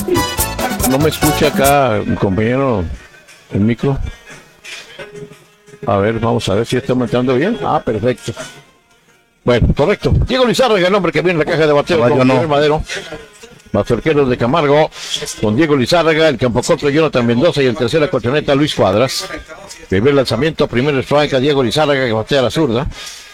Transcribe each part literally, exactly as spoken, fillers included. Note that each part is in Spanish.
No me escucha acá mi compañero el micro. A ver, vamos a ver si está aumentando bien. Ah, perfecto. Bueno, correcto. Diego Lizárraga, el hombre que viene en la caja de bateo No, con no. Miguel Madero. Los arqueros de Camargo, con Diego Lizárraga, el campocorto Jonathan Mendoza y el tercera colchoneta Luis Cuadras. Primer lanzamiento, primer strike a Diego Lizárraga que batea a la zurda.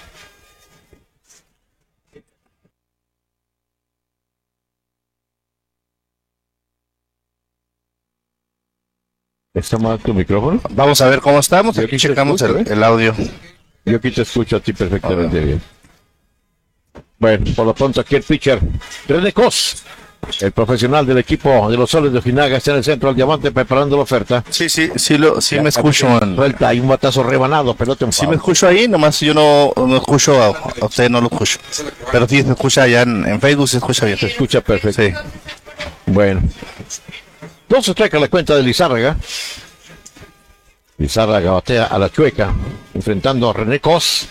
¿Está mal tu micrófono? Vamos a ver cómo estamos. Yo Aquí aquí te checamos escucho, el, ¿eh? el audio. Yo aquí te escucho a ti perfectamente bien. Bueno, por lo pronto aquí el pitcher René Cos, el profesional del equipo de los Soles de Ojinaga, está en el centro del diamante preparando la oferta. Sí, sí, sí, lo, sí Ya me escucho. En, Suelta, hay un batazo rebanado, pelota en sí me foul. escucho ahí, nomás yo no, no escucho, a, a usted no lo escucho. Pero sí se escucha allá en, en Facebook, se escucha bien. Se escucha perfecto. Sí. Bueno. Entonces trae la cuenta de Lizárraga. Lizárraga batea a la chueca, enfrentando a René Cos.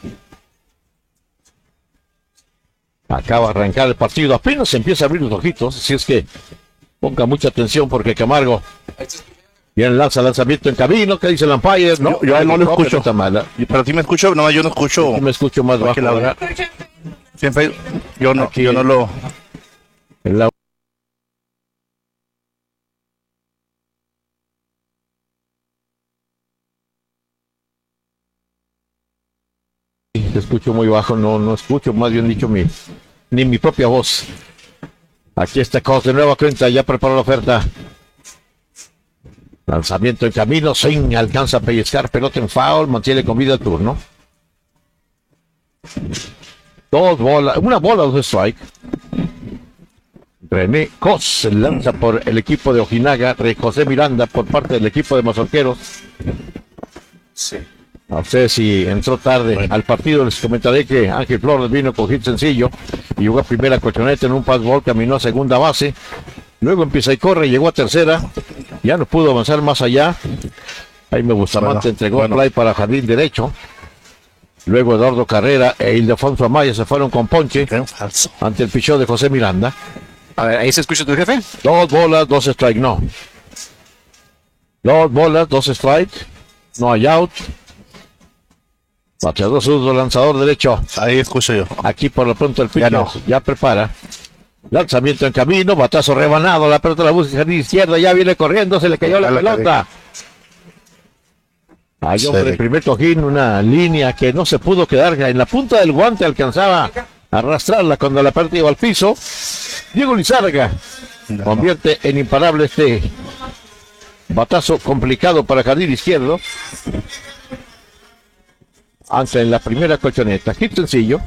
Acaba de arrancar el partido, apenas empieza a abrir los ojitos, así es que ponga mucha atención porque Camargo viene lanza lanzamiento en camino, que dice el umpire, no, Yo- yo a él no lo pero escucho. está mala. Y- Pero sí me escucho, nomás yo no escucho. Aquí me escucho más bajo Aquí la- ahora. Sí, en Facebook, yo no, Aquí- yo no lo. En la- Te escucho muy bajo, no, no escucho, más bien dicho, mi, ni mi propia voz. Aquí está Cos de nueva cuenta, ya preparó la oferta. Lanzamiento en camino, swing, alcanza a pellizcar, pelota en foul, mantiene con vida el turno. Dos bolas, una bola, dos strike. René Cos se lanza por el equipo de Ojinaga, Rey José Miranda por parte del equipo de Mazorqueros. Sí. A ustedes si entró tarde Bueno. al partido les comentaré que Ángel Flores vino con hit sencillo y jugó a primera colchoneta en un fastball, caminó a segunda base, luego empieza y corre, llegó a tercera, ya no pudo avanzar más allá. Ahí me Bustamante Bueno, entregó bueno. el play para jardín derecho. Luego Eduardo Carrera e Ildefonso Amaya se fueron con ponche Qué falso. ante el pichón de José Miranda. A ver, ahí se escucha tu jefe. Dos bolas, dos strike, no. Dos bolas, dos strike, no hay out. Bateador zurdo, lanzador derecho. Ahí escucho yo. Aquí por lo pronto el pitcher Ya ya, no. prepara. Lanzamiento en camino, batazo rebanado, la pelota la busca en jardín izquierda, ya viene corriendo, se le cayó la Ya la pelota. Hay Se hombre, le- el primer cojín, una línea que no se pudo quedar, en la punta del guante alcanzaba a arrastrarla cuando la pelota iba al piso. Diego Lizárraga Ya convierte en imparable este batazo complicado para jardín izquierdo. Ante en la primera colchoneta, hit sencillo.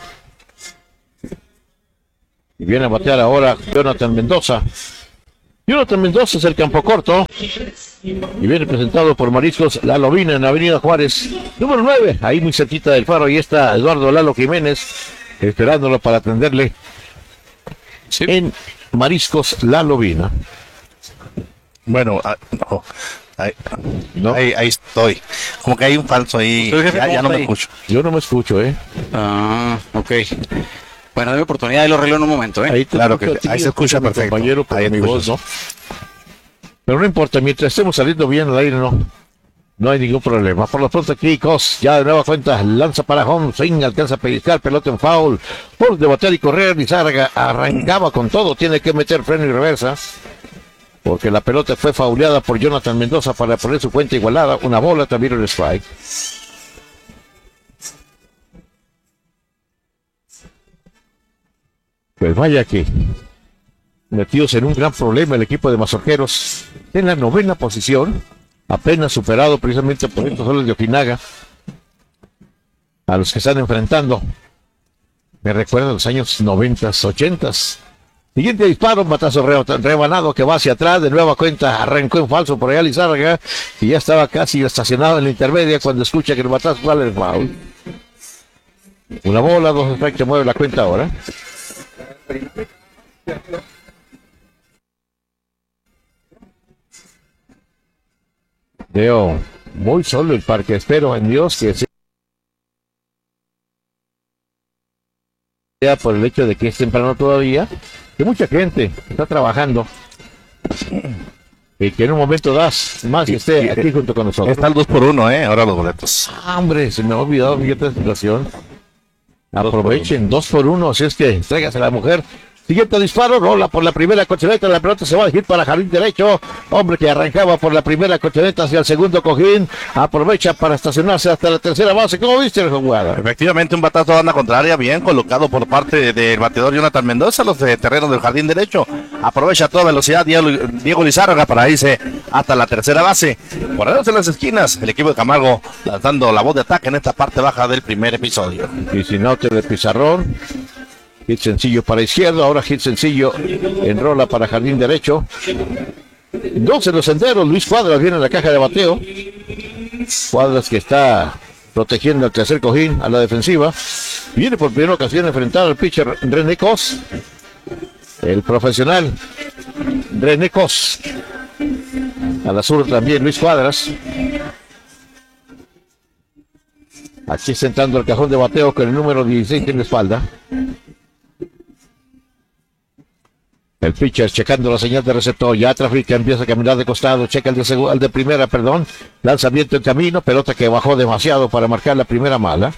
Y viene a batear ahora Jonathan Mendoza. Jonathan Mendoza es el campo corto. Y viene presentado por Mariscos La Lobina en Avenida Juárez, número nueve. Ahí muy cerquita del faro. Y está Eduardo Lalo Jiménez esperándolo para atenderle Sí. en Mariscos La Lobina. Bueno, ah, no. Ahí, No. ahí, ahí estoy. Como que hay un falso ahí. Pero, jefe, Ya, ¿cómo ya no está me ahí? escucho. Yo no me escucho, ¿eh? Ah, ok. Bueno, dame oportunidad y lo arreglo en un momento, ¿eh? Ahí te Claro escucho que a ti, ahí se escucha mi perfecto. compañero, pero Ahí mi voz, escuchas. ¿no? Pero no importa, mientras estemos saliendo bien al aire, no, no hay ningún problema. Por lo pronto aquí, Cos, ya de nueva cuenta, lanza para home, swing, alcanza a pellizcar, pelota en foul, por de batear y correr, Lizárraga arrancaba con todo, tiene que meter freno y reversa, porque la pelota fue fauleada por Jonathan Mendoza para poner su cuenta igualada, una bola, también el strike. Pues vaya que metidos en un gran problema el equipo de Mazorqueros en la novena posición, apenas superado precisamente por estos soles de Ojinaga, a los que están enfrentando. Me recuerdan los años noventas, ochentas. Siguiente disparo, un batazo re- rebanado que va hacia atrás, de nueva cuenta arrancó en falso por allá Lizárraga y ya estaba casi estacionado en la intermedia cuando escucha que el batazo sale de foul. Una bola, dos strikes, que mueve la cuenta ahora. Veo muy solo el parque, espero en Dios que sea por el hecho de que es temprano todavía, que mucha gente está trabajando Y que en un momento das más y esté aquí junto con nosotros. Está el dos por uno, ¿eh? Ahora los boletos. Ah, hombre, se me ha olvidado, fíjate esta situación. Aprovechen, dos por uno, así es que tráigase a la mujer. Siguiente disparo, rola por la primera colchoneta, la pelota se va a dirigir para jardín derecho. Hombre que arrancaba por la primera colchoneta hacia el segundo cojín, aprovecha para estacionarse hasta la tercera base. ¿Cómo viste la jugada? Efectivamente, un batazo a banda contraria, bien colocado por parte del bateador Jonathan Mendoza, los de terrenos del jardín derecho. Aprovecha a toda velocidad Diego, Diego Lizárraga para irse hasta la tercera base. Por ahí en las esquinas, el equipo de Camargo lanzando la voz de ataque en esta parte baja del primer episodio. Y sin out de pizarrón. Hit sencillo para izquierdo, ahora hit sencillo en rola para jardín derecho. Dos en los senderos, Luis Cuadras viene en la caja de bateo. Cuadras que está protegiendo al tercer cojín a la defensiva. Viene por primera ocasión a enfrentar al pitcher René Cos. El profesional René Cos. A la sur también Luis Cuadras. Aquí está entrando el cajón de bateo con el número dieciséis en la espalda. El pitcher checando la señal de receptor, ya Trafica empieza a caminar de costado, checa el de, seg- el de primera, perdón, lanzamiento en camino, pelota que bajó demasiado para marcar la primera mala.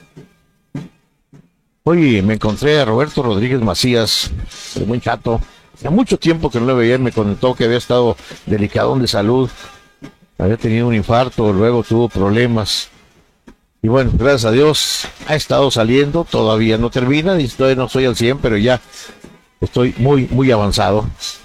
Oye, me encontré a Roberto Rodríguez Macías, el buen chato, hace mucho tiempo que no lo veía, me comentó que había estado delicadón de salud, había tenido un infarto, luego tuvo problemas. Y bueno, gracias a Dios ha estado saliendo, todavía no termina, y todavía no soy al cien, pero ya estoy muy, muy avanzado.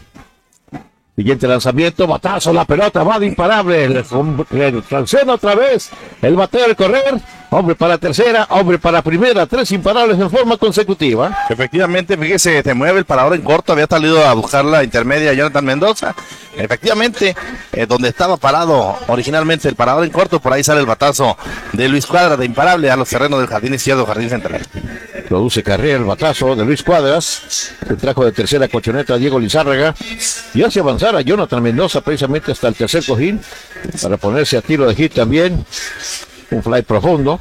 Siguiente lanzamiento, batazo, la pelota va de imparable, le, le transcena otra vez, el bateo al correr, hombre para tercera, hombre para primera, tres imparables en forma consecutiva. Efectivamente, fíjese, se mueve el parador en corto, había salido a buscar la intermedia Jonathan Mendoza. Efectivamente, eh, donde estaba parado originalmente el parador en corto, por ahí sale el batazo de Luis Cuadras de imparable a los terrenos del jardín izquierdo, jardín central. Produce carrera el batazo de Luis Cuadras, que trajo de tercera colchoneta a Diego Lizárraga y hace avanzar a Jonathan Mendoza precisamente hasta el tercer cojín para ponerse a tiro de hit también. Un fly profundo.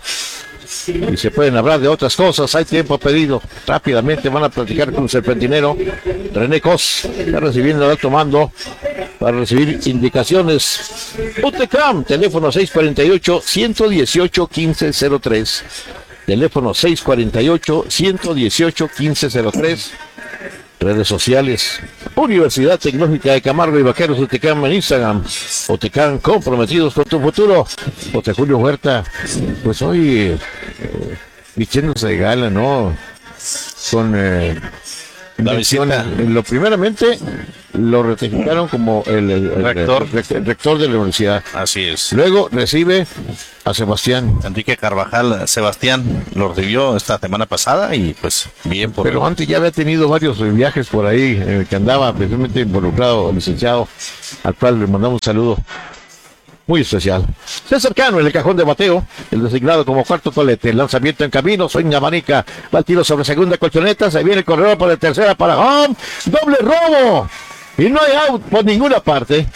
Y se pueden hablar de otras cosas, hay tiempo pedido. Rápidamente van a platicar con el serpentinero René Cos, está recibiendo el alto mando para recibir indicaciones. UTECAM, teléfono seis cuatro ocho, uno uno ocho, uno cinco cero tres. Teléfono seis cuatro ocho, uno uno ocho, uno cinco cero tres. Redes sociales, Universidad Tecnológica de Camargo y Vaqueros UTECAM en Instagram. UTECAM, comprometidos con tu futuro. José Julio Huerta, pues hoy eh, vistiéndose de gala, ¿no? Con eh, La visita. Lo primeramente lo ratificaron como el, el- el- Rector. el- el rector de la universidad. Así es. Luego recibe a Sebastián. Enrique Carvajal Sebastián lo recibió esta semana pasada y pues bien por Pero él. antes ya había tenido varios eh, viajes por ahí, eh, que andaba precisamente involucrado el licenciado, al cual le mandamos un saludo muy especial. César Cano en el cajón de bateo, el designado como cuarto tolete, el lanzamiento en camino, sueña manica, va el tiro sobre segunda colchoneta, se viene el corredor por el tercera para home, doble robo, y no hay out por ninguna parte.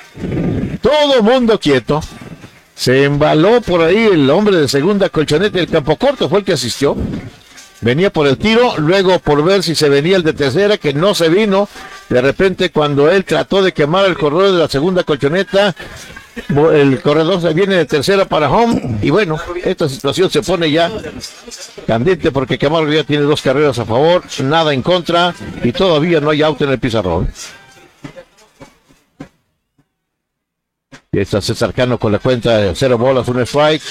Todo mundo quieto. Se embaló por ahí el hombre de segunda colchoneta, el campo corto fue el que asistió. Venía por el tiro, luego por ver si se venía el de tercera, que no se vino. De repente, cuando él trató de quemar el corredor de la segunda colchoneta, bo- el corredor se viene de tercera para home. Y bueno, esta situación se pone ya candente porque Camargo ya tiene dos carreras a favor, nada en contra y todavía no hay out en el pizarrón. Y está César Cano con la cuenta de cero bolas, un strike.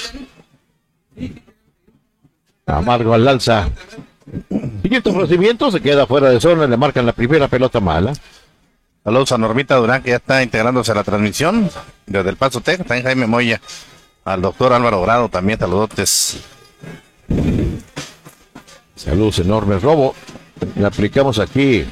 Camargo al alza. Siguiente procedimiento, se queda fuera de zona, le marcan la primera pelota mala. Saludos a Normita Durán, que ya está integrándose a la transmisión desde El Paso, Texas. También Jaime Moya. Al doctor Álvaro Grado también, saludotes. Saludos enormes, Robo. Le aplicamos aquí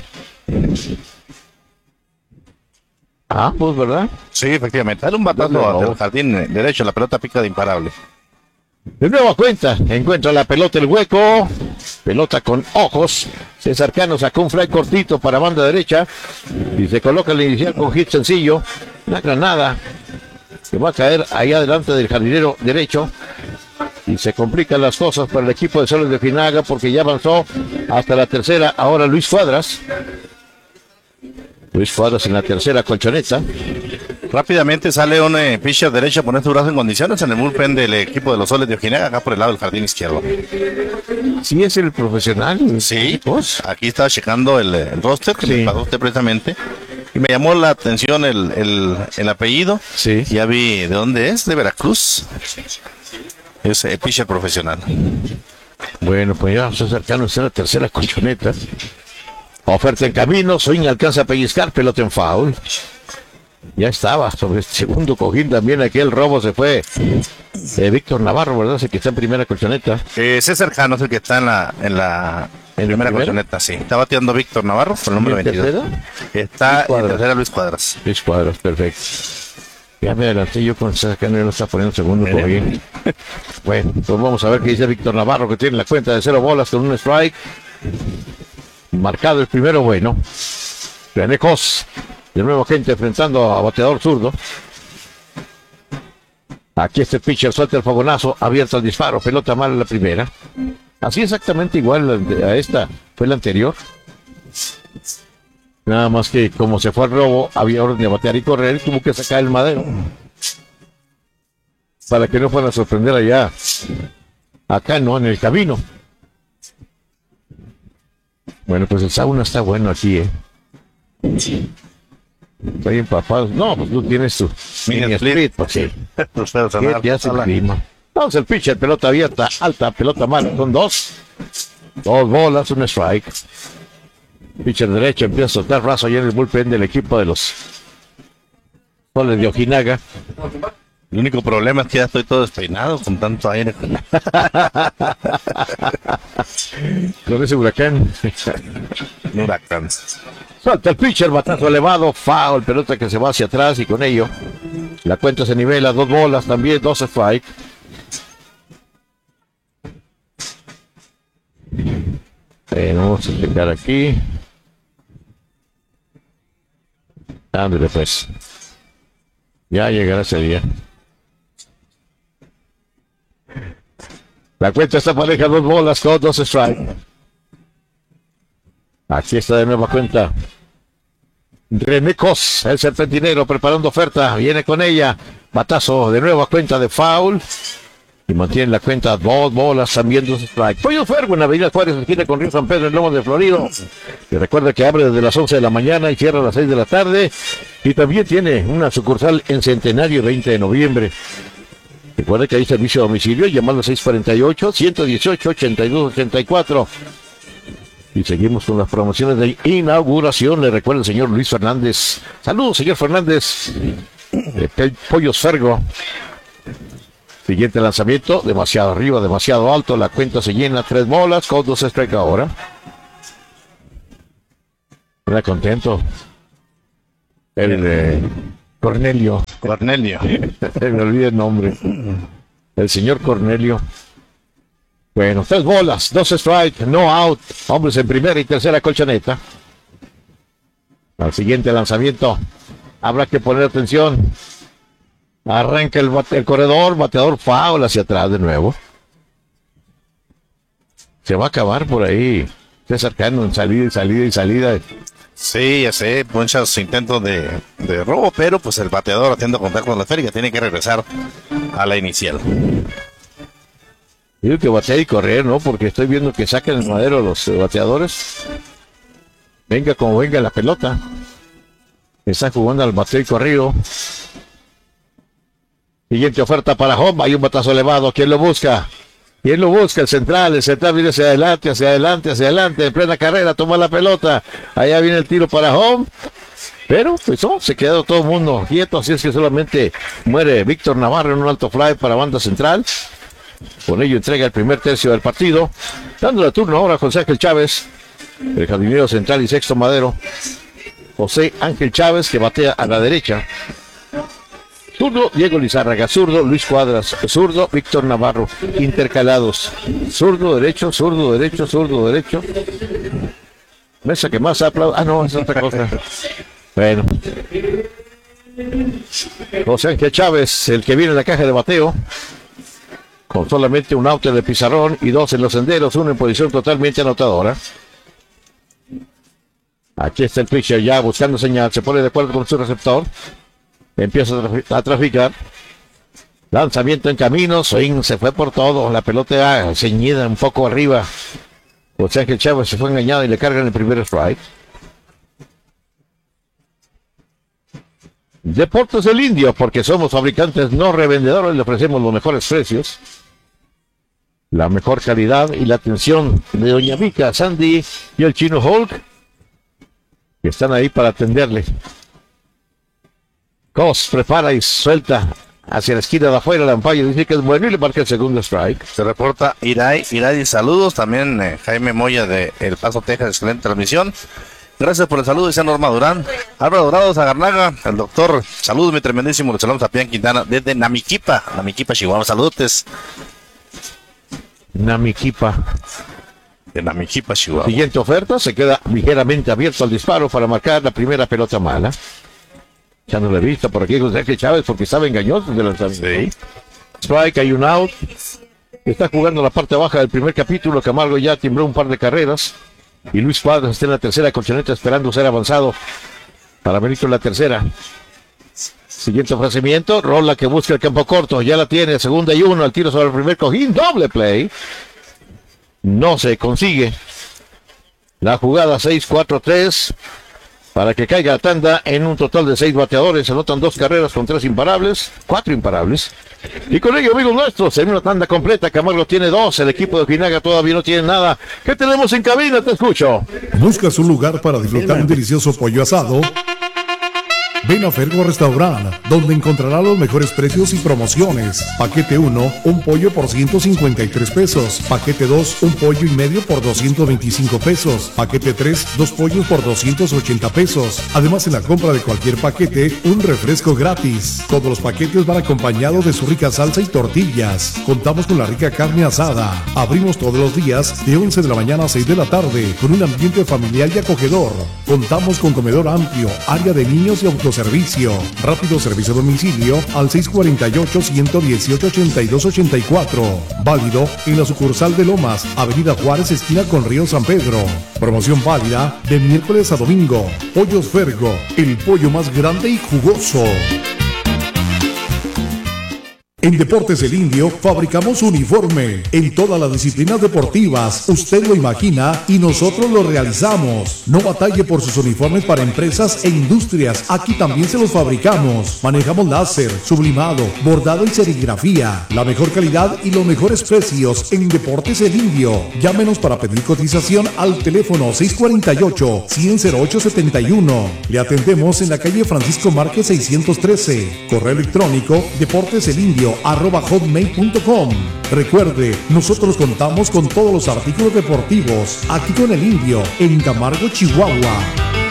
a ambos, ¿verdad? Sí, efectivamente. Dale un batazo Doble robo. al jardín derecho, la pelota pica de imparable. De nueva cuenta, encuentra la pelota el hueco, pelota con ojos. César Cano sacó un fly cortito para banda derecha y se coloca el inicial con hit sencillo. Una granada que va a caer ahí adelante del jardinero derecho y se complican las cosas para el equipo de Soles de Finaga porque ya avanzó hasta la tercera. Ahora Luis Cuadras. Luis Cuadras en la tercera colchoneta. Rápidamente sale un eh, pitcher derecho a poner su brazo en condiciones en el bullpen del equipo de los Soles de Ojinaga, acá por el lado del jardín izquierdo. Sí, es el profesional. Sí, pues aquí estaba checando el, el roster que Sí. me pasó usted precisamente. Y me llamó la atención el, el, el apellido. Sí. Ya vi de dónde es, de Veracruz. Es el pitcher profesional. Bueno, pues ya vamos acercarnos a la tercera colchoneta. Oferta en camino, Swing alcanza a pellizcar, pelota en foul. Ya estaba sobre este segundo cojín también, aquel robo se fue. Eh, Víctor Navarro, ¿verdad? Es el que está en primera colchoneta. Eh, César Cano es el que está en la, en la ¿En la primera primera? colchoneta, sí. Está bateando Víctor Navarro por el número ¿En veintidós. tercera? Está Luis en Cuadras. tercera Luis Cuadras. Luis Cuadras, perfecto. Ya me adelanté yo con César Cano, ya lo está poniendo segundo cojín. Bueno, pues vamos a ver qué dice Víctor Navarro, que tiene la cuenta de cero bolas con un strike. Marcado el primero, bueno. René Cos, de nuevo gente enfrentando a bateador zurdo. Aquí este pitcher suelta el fogonazo, abierto al disparo, pelota mala la primera. Así exactamente igual a esta, fue la anterior. Nada más que como se fue al robo, había orden de batear y correr, y tuvo que sacar el madero. Para que no fueran a sorprender allá. Acá no, en el camino. Bueno, pues el sauna está bueno aquí, eh. Está bien empapado. No, pues tú tienes tu Mini mini split. split, pues sí. Los pedos ¿Qué sonar. te hace el Hola. clima? Vamos, el pitcher, pelota abierta, alta, pelota mala, son dos. Dos bolas, un strike. Pitcher derecho empieza a soltar raso allá en el bullpen del equipo de los Soles de Ojinaga. El único problema es que ya estoy todo despeinado con tanto aire. Con ese huracán. Un huracán. Salta el pitcher, batazo elevado, foul, pelota que se va hacia atrás y con ello la cuenta se nivela, dos bolas también, dos strike. Bueno, vamos a checar aquí. Ándale pues. Ya llegará ese día. La cuenta está pareja, dos bolas con dos strike. Aquí está de nueva cuenta René Cos, el serpentinero preparando oferta, viene con ella, batazo de nueva cuenta de foul y mantiene la cuenta dos bolas, también dos strike. Pollo Fergo en Avenida Juárez, esquina con Río San Pedro en Lomas de Florido. Y recuerda que abre desde las once de la mañana y cierra a las seis de la tarde. Y también tiene una sucursal en Centenario veinte de noviembre. Recuerda que hay servicio a domicilio llamando al seis cuarenta y ocho, ciento dieciocho, ochenta y dos ochenta y cuatro. Y seguimos con las promociones de inauguración. Le recuerda el señor Luis Fernández. Saludos, señor Fernández. Eh, Pollos Fergo. Siguiente lanzamiento, demasiado arriba, demasiado alto. La cuenta se llena, tres bolas, con dos strike ahora. Está contento. El eh, Cornelio. Cornelio. Me olvidé el nombre. El señor Cornelio. Bueno, tres bolas, dos strike, no out. Hombres en primera y tercera colchoneta. Al siguiente lanzamiento habrá que poner atención. Arranca el, bate, el corredor, bateador foul hacia atrás de nuevo. Se va a acabar por ahí. César Cano en salida y salida y salida. Sí, ya sé, muchos intentos de, de robo, pero pues el bateador haciendo contacto con la esférica tiene que regresar a la inicial. Digo que batear y correr, ¿no? Porque estoy viendo que sacan el madero los eh, bateadores. Venga como venga la pelota. Están jugando al bateo y corrido. Siguiente oferta para home. Hay un batazo elevado. ¿Quién lo busca? ¿Quién lo busca? El central. El central viene hacia adelante, hacia adelante, hacia adelante. En plena carrera toma la pelota. Allá viene el tiro para home. Pero pues no, se quedó todo el mundo quieto. Así es que solamente muere Víctor Navarro en un alto fly para banda central. Con ello entrega el primer tercio del partido. Dándole turno ahora a José Ángel Chávez, el jardinero central y sexto madero. José Ángel Chávez, que batea a la derecha. Zurdo, Diego Lizárraga. Zurdo, Luis Cuadras. Zurdo, Víctor Navarro. Intercalados. Zurdo, derecho, zurdo, derecho, zurdo, derecho. Mesa que más aplaude. Ah, no, es otra cosa. Bueno. José Ángel Chávez, el que viene en la caja de bateo. Con solamente un out en el pizarrón y dos en los senderos, uno en posición totalmente anotadora. Aquí está el pitcher ya buscando señal. Se pone de acuerdo con su receptor. Empieza a, traf a traficar. Lanzamiento en camino. Swing se fue por todo. La pelota ceñida un poco arriba. O sea que el Chávez se fue engañado y le cargan el primer strike. Deportes del Indio, porque somos fabricantes no revendedores, le ofrecemos los mejores precios, la mejor calidad y la atención de Doña Mica, Sandy y el Chino Hulk, que están ahí para atenderle. Cos prepara y suelta hacia la esquina de afuera, la umpire dice que es bueno y le marca el segundo strike. Se reporta Iray, Iray, saludos, también eh, Jaime Moya de El Paso, Texas, excelente transmisión. Gracias por el saludo, dice Norma Durán. Álvaro Dorado Zagarnaga, el doctor, saludos mi tremendísimo, le saludamos a Pian Quintana desde Namiquipa, Namiquipa, Chihuahua, saludos. Namiquipa. De Namiquipa, Chihuahua. Siguiente oferta, se queda ligeramente abierto al disparo para marcar la primera pelota mala. Ya no lo he visto por aquí José Chávez porque estaba engañoso de lanzamiento. Sí. Strike, hay un out. Está jugando la parte baja del primer capítulo. Camargo ya timbró un par de carreras. Y Luis Cuadros está en la tercera colchoneta esperando ser avanzado para venir con la tercera. Siguiente ofrecimiento, rola que busca el campo corto, ya la tiene, segunda y uno, al tiro sobre el primer cojín, doble play. No se consigue. La jugada seis cuatro tres para que caiga la tanda en un total de seis bateadores. Se anotan dos carreras con tres imparables, cuatro imparables. Y con ello, amigos nuestros, en una tanda completa, Camargo tiene dos, el equipo de Ojinaga todavía no tiene nada. ¿Qué tenemos en cabina? Te escucho. ¿Buscas un lugar para disfrutar un delicioso pollo asado? Ven a Fergo Restaurant, donde encontrará los mejores precios y promociones. Paquete uno, un pollo por ciento cincuenta y tres pesos. Paquete dos, un pollo y medio por doscientos veinticinco pesos. Paquete tres, dos pollos por doscientos ochenta pesos. Además, en la compra de cualquier paquete, un refresco gratis. Todos los paquetes van acompañados de su rica salsa y tortillas. Contamos con la rica carne asada. Abrimos todos los días de once de la mañana a seis de la tarde, con un ambiente familiar y acogedor. Contamos con comedor amplio, área de niños y autoservicio. Rápido servicio a domicilio al seis cuatro ocho, uno uno ocho, ocho dos ocho cuatro. Válido en la sucursal de Lomas, Avenida Juárez, esquina con Río San Pedro. Promoción válida de miércoles a domingo. Pollos Fergo, el pollo más grande y jugoso. En Deportes El Indio fabricamos uniforme en todas las disciplinas deportivas. Usted lo imagina y nosotros lo realizamos. No batalle por sus uniformes para empresas e industrias. Aquí también se los fabricamos. Manejamos láser, sublimado, bordado y serigrafía. La mejor calidad y los mejores precios en Deportes El Indio. Llámenos para pedir cotización al teléfono seis cuatro ocho, cien cero ocho setenta y uno. Le atendemos en la calle Francisco Márquez seiscientos trece. Correo electrónico deporteselindio arroba hotmail punto com. Recuerde, nosotros contamos con todos los artículos deportivos aquí con El Indio en Camargo, Chihuahua.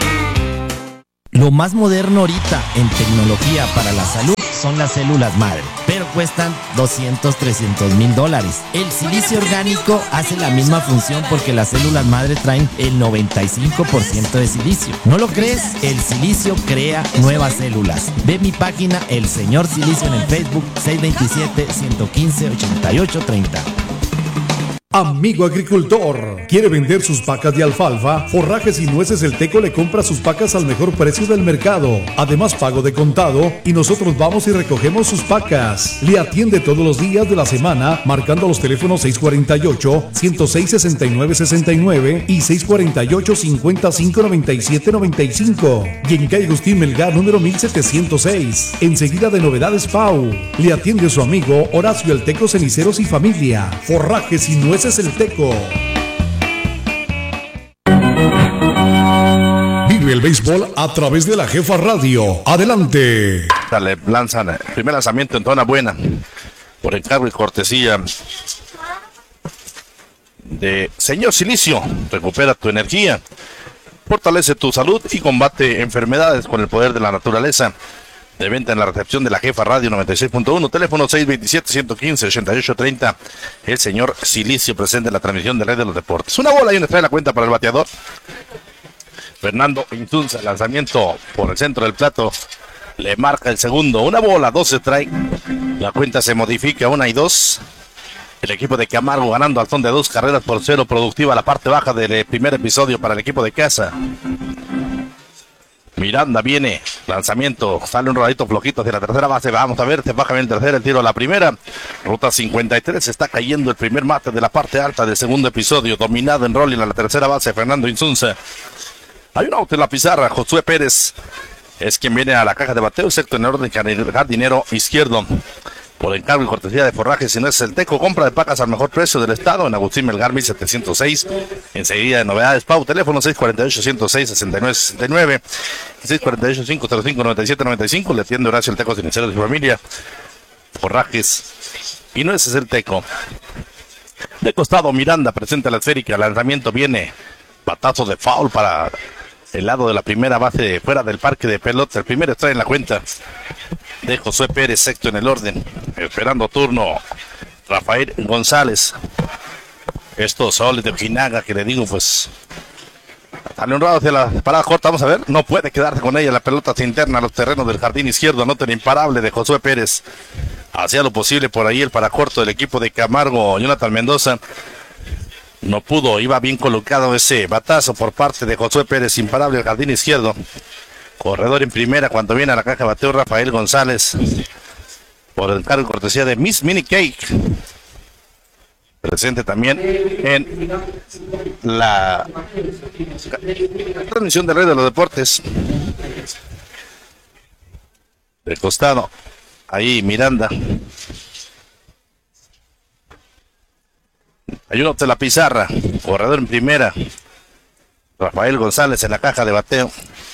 Lo más moderno ahorita en tecnología para la salud son las células madre, pero cuestan doscientos, trescientos mil dólares. El silicio orgánico hace la misma función porque las células madre traen el noventa y cinco por ciento de silicio. ¿No lo crees? El silicio crea nuevas células. Ve mi página El Señor Silicio en el Facebook, seis dos siete, uno uno cinco, ocho ocho tres cero. Amigo agricultor, ¿quiere vender sus pacas de alfalfa? Forrajes y Nueces El Teco le compra sus pacas al mejor precio del mercado. Además, pago de contado y nosotros vamos y recogemos sus pacas. Le atiende todos los días de la semana marcando los teléfonos seis cuatro ocho, uno cero seis, seis nueve seis nueve y seis cuatro ocho, cinco cinco, nueve siete nueve cinco. Y en calle Agustín Melgar, número mil setecientos seis. Enseguida de Novedades Pau. Le atiende su amigo Horacio El Teco Ceniceros y Familia. Forrajes y Nueces es El Teco. Vive el béisbol a través de la Jefa Radio. Adelante. Dale, lanzan primer lanzamiento en zona buena por encargo y cortesía de Señor Silicio. Recupera tu energía, fortalece tu salud y combate enfermedades con el poder de la naturaleza. De venta en la recepción de la Jefa Radio noventa y seis punto uno, teléfono seis dos siete, uno uno cinco, ocho ocho tres cero. El señor Silicio presente en la transmisión de Red de los Deportes. Una bola y una trae la cuenta para el bateador Fernando Insunza. Lanzamiento por el centro del plato, le marca el segundo. Una bola, dos strike. La cuenta se modifica, una y dos. El equipo de Camargo ganando al son de dos carreras por cero. Productiva la parte baja del primer episodio para el equipo de casa. Miranda viene, lanzamiento, sale un rodadito flojito hacia la tercera base, vamos a ver, se baja bien el tercero, el tiro a la primera, ruta cincuenta y tres, está cayendo el primer mate de la parte alta del segundo episodio, dominado en rolling a la tercera base, Fernando Insunza. Hay un auto en la pizarra, Josué Pérez es quien viene a la caja de bateo, excepto en el orden jardinero izquierdo. Por encargo y cortesía de Forrajes, si no es el Teco, compra de pacas al mejor precio del estado en Agustín Melgar mil setecientos seis. Enseguida de novedades, Pau, teléfono seis cuatro ocho, uno cero seis, seis nueve seis nueve, seis cuatro ocho, cinco cero cinco, nueve siete nueve cinco, le atiende Horacio el Teco Sincero de su familia. Forrajes, y no ese es el Teco. De costado, Miranda presenta la esférica, lanzamiento viene, batazo de foul para el lado de la primera base fuera del parque de pelota, el primero está en la cuenta de Josué Pérez, sexto en el orden, esperando turno Rafael González. Estos soles de Ojinaga que le digo, pues sale un rado hacia la parada corta, vamos a ver, no puede quedarse con ella, la pelota se interna a los terrenos del jardín izquierdo, anota el imparable de Josué Pérez, hacía lo posible por ahí el paracorto del equipo de Camargo, Jonathan Mendoza. No pudo, iba bien colocado ese batazo por parte de Josué Pérez, imparable al jardín izquierdo. Corredor en primera cuando viene a la caja de bateo Rafael González. Por el cargo y cortesía de Miss Mini Cake. Presente también en la transmisión del Rey de los Deportes. De costado, ahí Miranda. Hay uno de la pizarra, corredor en primera, Rafael González en la caja de bateo.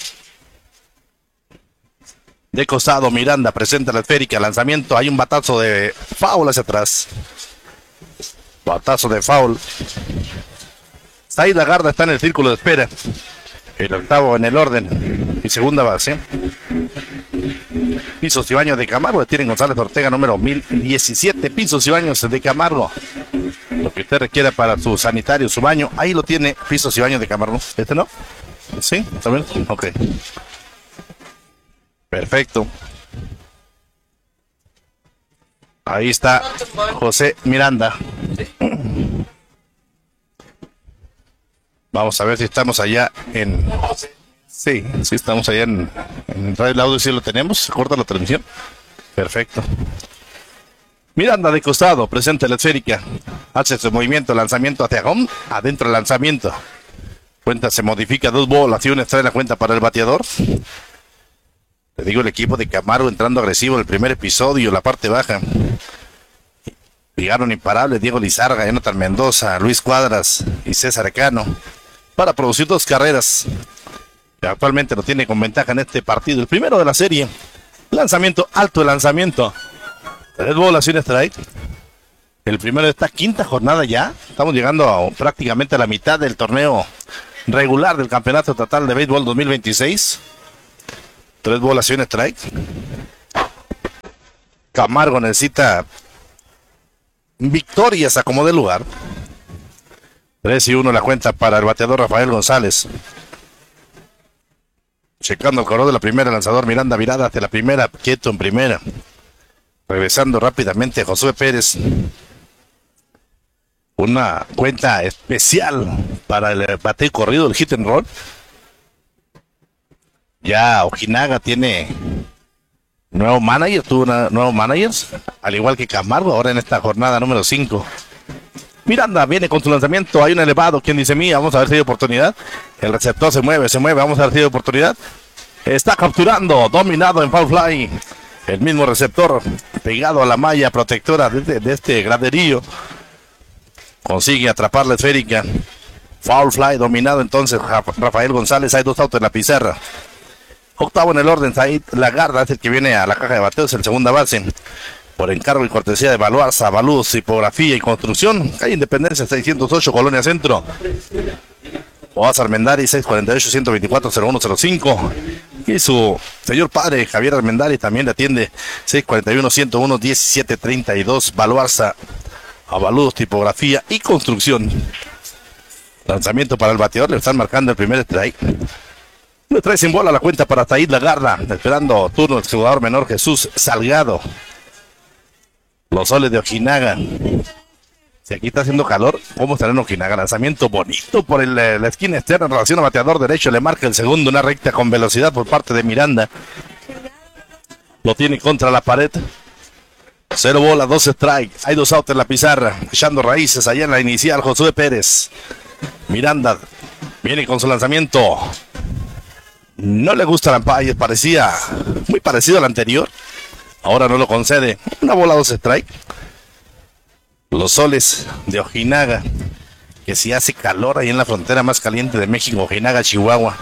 De costado, Miranda presenta la esférica, lanzamiento, hay un batazo de foul hacia atrás. Batazo de foul. Said Lagarda está en el círculo de espera. El octavo en el orden y segunda base. Pisos y baños de Camargo, tienen González Ortega número mil diecisiete, pisos y baños de Camargo. Lo que usted requiera para su sanitario, su baño, ahí lo tiene, pisos y baños de Camargo. ¿Este no? ¿Sí? ¿También? Ok. Perfecto. Ahí está José Miranda. Vamos a ver si estamos allá en... Sí, sí estamos allá en, en Radio Audio, sí lo tenemos. ¿Se corta la transmisión? Perfecto. Miranda de costado, presenta la esférica. Hace su movimiento, lanzamiento hacia home, adentro el lanzamiento. Cuenta se modifica, dos bolas y una extrae la cuenta para el bateador. Le digo el equipo de Camargo entrando agresivo en el primer episodio, la parte baja. Llegaron imparables Diego Lizarga, Jonathan Mendoza, Luis Cuadras y César Cano para producir dos carreras. Actualmente lo tiene con ventaja en este partido, el primero de la serie. Lanzamiento, alto el lanzamiento. Tres bolas y un strike. El primero de esta quinta jornada ya. Estamos llegando a, prácticamente a la mitad del torneo regular del Campeonato Estatal de Béisbol dos mil veintiséis. Tres bolas y un strike. Camargo necesita victorias a como de lugar. tres y uno la cuenta para el bateador Rafael González. Checando el color de la primera, lanzador Miranda virada hacia la primera, quieto en primera. Regresando rápidamente a Josué Pérez. Una cuenta especial para el bateo corrido, el hit and roll. Ya Ojinaga tiene nuevo manager, tuvo una, nuevos managers, al igual que Camargo, ahora en esta jornada número cinco. Miranda viene con su lanzamiento, hay un elevado, quien dice mía, vamos a ver si hay oportunidad. El receptor se mueve, se mueve, vamos a ver si hay oportunidad. Está capturando, dominado en foul fly. El mismo receptor pegado a la malla protectora de, de este graderío. Consigue atrapar la esférica. Foul fly, dominado entonces Rafael González, hay dos autos en la pizarra. Octavo en el orden, Said Lagarda es el que viene a la caja de bateos, el segunda base. Por encargo y cortesía de Baluarza, Baluz, Tipografía y Construcción. Calle Independencia seiscientos ocho, Colonia Centro. Oaz Armendari, seis cuatro ocho, uno dos cuatro, cero uno cero cinco. Y su señor padre, Javier Armendari, también le atiende seis cuatro uno, uno uno, diecisiete treinta y dos. Baluarza, Baluz, Tipografía y Construcción. Lanzamiento para el bateador, le están marcando el primer strike. Le trae sin bola la cuenta para Said Lagarda, esperando turno el jugador menor Jesús Salgado. Los soles de Ojinaga Si aquí está haciendo calor, ¿cómo estará en Ojinaga? Lanzamiento bonito por el, la esquina externa en relación a bateador derecho. Le marca el segundo, una recta con velocidad por parte de Miranda. Lo tiene contra la pared. Cero bola, dos strike. Hay dos outs en la pizarra. Echando raíces allá en la inicial, Josué Pérez. Miranda viene con su lanzamiento. No le gusta el umpire, parecía muy parecido al anterior. Ahora no lo concede. Una bola, dos strike. Los Soles de Ojinaga, que si hace calor ahí en la frontera más caliente de México, Ojinaga, Chihuahua.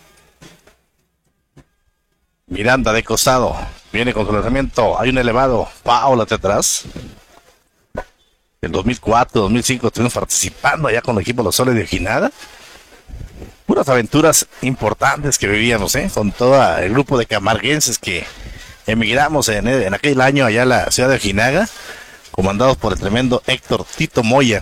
Miranda de costado, viene con su lanzamiento, hay un elevado, Paula hacia atrás. En dos mil cuatro, dos mil cinco estuvimos participando allá con el equipo de los Soles de Ojinaga. Puras aventuras importantes que vivíamos, ¿eh? Con todo el grupo de camarguenses que emigramos en, en aquel año allá a la ciudad de Ojinaga, comandados por el tremendo Héctor Tito Moya,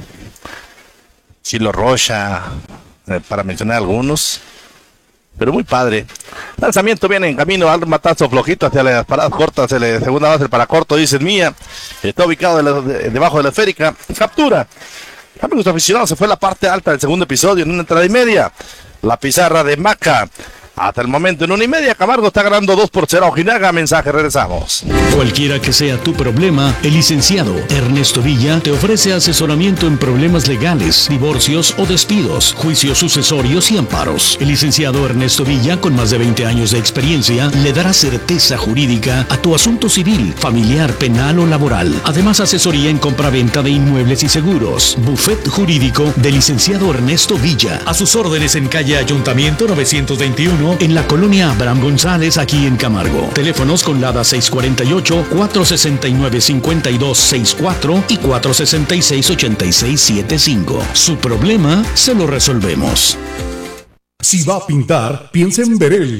Chilo Rocha, eh, para mencionar algunos, pero muy padre. Lanzamiento viene en camino, al matazo flojito hacia las paradas cortas, la segunda base para corto, dice mía, está ubicado de la, de, debajo de la esférica, captura. Amigos aficionados, se fue la parte alta del segundo episodio en una entrada y media, la pizarra de Maca. Hasta el momento en una y media, Camargo está ganando dos por cero a Ojinaga. Mensaje, regresamos. Cualquiera que sea tu problema, el licenciado Ernesto Villa te ofrece asesoramiento en problemas legales, divorcios o despidos, juicios sucesorios y amparos. El licenciado Ernesto Villa, con más de veinte años de experiencia, le dará certeza jurídica a tu asunto civil, familiar, penal o laboral. Además, asesoría en compraventa de inmuebles y seguros. Buffet jurídico del licenciado Ernesto Villa. A sus órdenes en calle Ayuntamiento novecientos veintiuno, en la colonia Abraham González, aquí en Camargo. Teléfonos con Lada seis cuarenta y ocho, cuatro sesenta y nueve, cincuenta y dos sesenta y cuatro y cuatro sesenta y seis, ochenta y seis setenta y cinco. Su problema se lo resolvemos. Si va a pintar, piensa en Berel.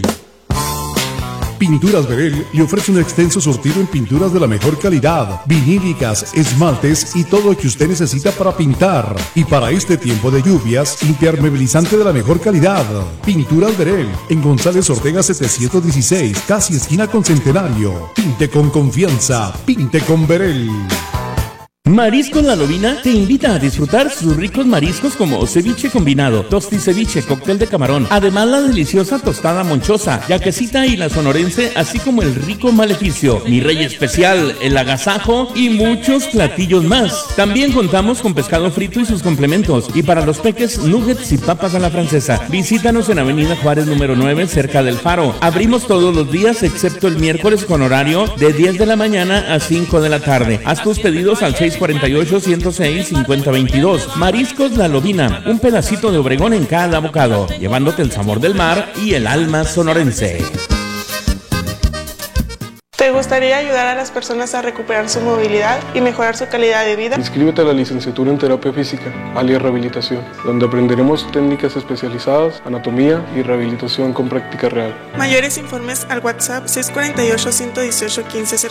Pinturas Berel le ofrece un extenso surtido en pinturas de la mejor calidad, vinílicas, esmaltes y todo lo que usted necesita para pintar. Y para este tiempo de lluvias, impermeabilizante de la mejor calidad. Pinturas Berel, en González Ortega setecientos dieciséis, casi esquina con Centenario. Pinte con confianza, pinte con Berel. Mariscos La Lobina te invita a disfrutar sus ricos mariscos como ceviche combinado, tosti ceviche, cóctel de camarón, además la deliciosa tostada monchosa, yaquecita y la sonorense, así como el rico maleficio, mi rey especial, el agasajo y muchos platillos más. También contamos con pescado frito y sus complementos, y para los peques, nuggets y papas a la francesa. Visítanos en Avenida Juárez número nueve, cerca del Faro. Abrimos todos los días excepto el miércoles con horario de diez de la mañana a cinco de la tarde. Haz tus pedidos al seis cuarenta y ocho, ciento seis, cincuenta veintidós. Mariscos La Lobina, un pedacito de Obregón en cada bocado, llevándote el sabor del mar y el alma sonorense. ¿Te gustaría ayudar a las personas a recuperar su movilidad y mejorar su calidad de vida? Inscríbete a la licenciatura en terapia física, alias rehabilitación, donde aprenderemos técnicas especializadas, anatomía y rehabilitación con práctica real. Mayores informes al WhatsApp seis cuarenta y ocho, ciento dieciocho, quince cero.